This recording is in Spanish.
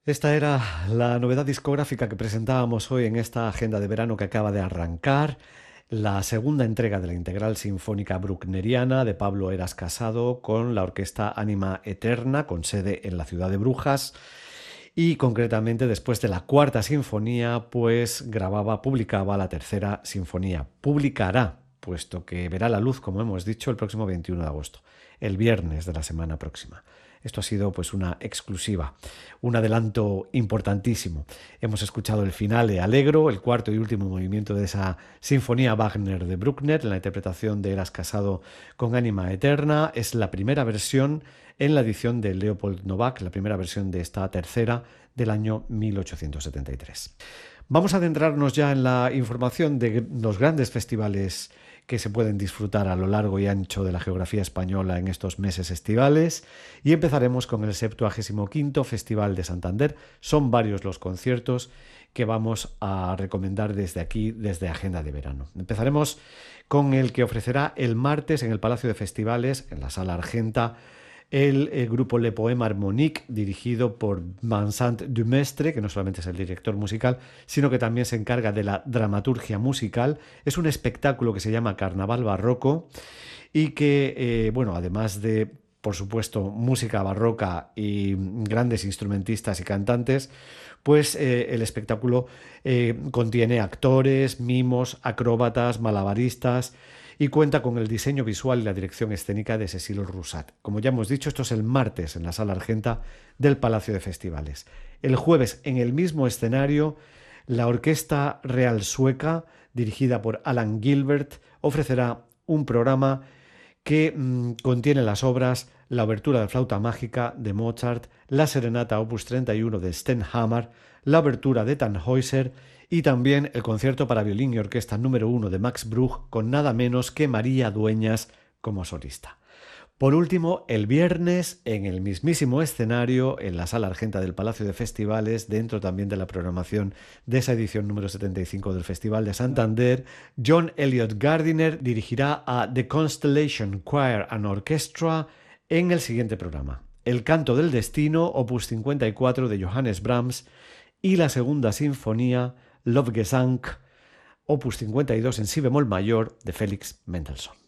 Esta era la novedad discográfica que presentábamos hoy en esta agenda de verano que acaba de arrancar, la segunda entrega de la Integral Sinfónica Bruckneriana de Pablo Heras Casado con la orquesta Ánima Eterna, con sede en la ciudad de Brujas, y concretamente después de la cuarta sinfonía, pues publicaba la tercera sinfonía. Publicará, puesto que verá la luz, como hemos dicho, el próximo 21 de agosto, el viernes de la semana próxima. Esto ha sido pues una exclusiva, un adelanto importantísimo. Hemos escuchado el finale Allegro, el cuarto y último movimiento de esa sinfonía Wagner de Bruckner, en la interpretación de Eras Casado con Ánima Eterna. Es la primera versión en la edición de Leopold Novak, la primera versión de esta tercera del año 1873. Vamos a adentrarnos ya en la información de los grandes festivales que se pueden disfrutar a lo largo y ancho de la geografía española en estos meses estivales, y empezaremos con el 75º Festival de Santander. Son varios los conciertos que vamos a recomendar desde aquí, desde Agenda de Verano. Empezaremos con el que ofrecerá el martes en el Palacio de Festivales, en la Sala Argenta, el grupo Le Poème Harmonique, dirigido por Vincent Dumestre, que no solamente es el director musical, sino que también se encarga de la dramaturgia musical. Es un espectáculo que se llama Carnaval Barroco y que, además de, por supuesto, música barroca y grandes instrumentistas y cantantes, pues el espectáculo contiene actores, mimos, acróbatas, malabaristas, y cuenta con el diseño visual y la dirección escénica de Cécile Roussat. Como ya hemos dicho, esto es el martes en la Sala Argenta del Palacio de Festivales. El jueves, en el mismo escenario, la Orquesta Real Sueca, dirigida por Alan Gilbert, ofrecerá un programa que contiene las obras La Obertura de Flauta Mágica de Mozart, la Serenata Opus 31 de Stenhammar, la Obertura de Tannhäuser y también el concierto para violín y orquesta número 1 de Max Bruch, con nada menos que María Dueñas como solista. Por último, el viernes, en el mismísimo escenario, en la Sala Argenta del Palacio de Festivales, dentro también de la programación de esa edición número 75 del Festival de Santander, John Elliott Gardiner dirigirá a The Constellation Choir and Orchestra en el siguiente programa: El Canto del Destino, opus 54 de Johannes Brahms, y la segunda sinfonía, Lobgesang, opus 52 en si bemol mayor de Félix Mendelssohn.